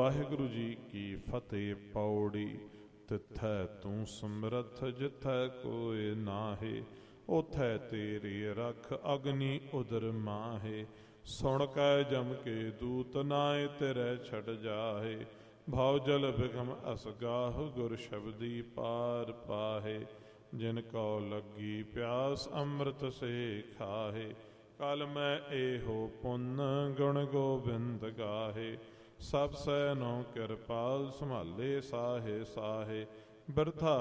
ਵਾਹਿਗੁਰੂ ਜੀ ਕੀ ਫਤਿਹ। ਪੌੜੀ। ਤਿੱਥੈ ਤੂੰ ਸਮਰੱਥ ਜਿੱਥੈ ਕੋਇ ਨਾਹੇ, ਉਥੈ ਤੇਰੀ ਰਖ ਅਗਨੀ ਉਦਰ ਮਾਹੇ। ਸੁਣ ਕੈ ਜਮ ਕੇ ਦੂਤ ਨਾਏ ਤੇਰੇ ਛੜ ਜਾਹੇ, ਭਉ ਜਲ ਬਿਖਮ ਅਸਗਾਹ ਗੁਰ ਸ਼ਬਦੀ ਪਾਰ ਪਾਹੇ। ਜਿਨ ਕਉ ਲੱਗੀ ਪਿਆਸ ਅੰਮ੍ਰਿਤ ਸੇ ਖਾਹੇ, ਕਲ ਮੈਂ ਇਹੋ ਪੁੰਨ ਗੁਣ ਗੋਬਿੰਦ ਗਾਹੇ। ਸਭ ਸੈਨੋ ਕਿਰਪਾਲ ਸੰਭਾਲੇ ਸਾਹੇ ਸਾਹੇ, ਬਿਰਥਾ